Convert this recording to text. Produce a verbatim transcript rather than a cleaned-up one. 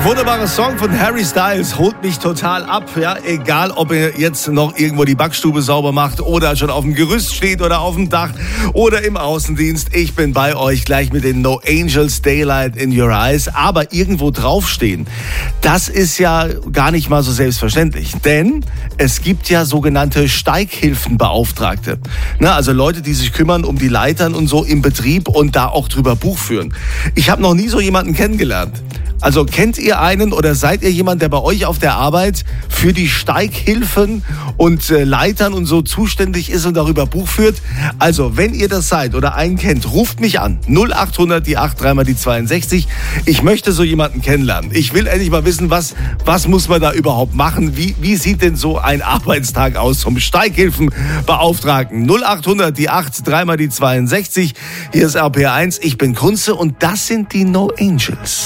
Wunderbarer Song von Harry Styles, holt mich total ab, ja, egal ob ihr jetzt noch irgendwo die Backstube sauber macht oder schon auf dem Gerüst steht oder auf dem Dach oder im Außendienst. Ich bin bei euch gleich mit den No Angels Daylight in Your Eyes, aber irgendwo draufstehen, das ist ja gar nicht mal so selbstverständlich, denn es gibt ja sogenannte Steighilfenbeauftragte, ne, also Leute, die sich kümmern um die Leitern und so im Betrieb und da auch drüber Buch führen. Ich habe noch nie so jemanden kennengelernt. Also kennt ihr einen oder seid ihr jemand, der bei euch auf der Arbeit für die Steighilfen und äh, Leitern und so zuständig ist und darüber Buch führt? Also, wenn ihr das seid oder einen kennt, ruft mich an. null acht hundert, die acht, dreimal die zweiundsechzig. Ich möchte so jemanden kennenlernen. Ich will endlich mal wissen, was, was muss man da überhaupt machen? Wie, wie sieht denn so ein Arbeitstag aus zum Steighilfenbeauftragten? null acht hundert, die acht, dreimal die zweiundsechzig. Hier ist R P R eins. Ich bin Kunze und das sind die No Angels.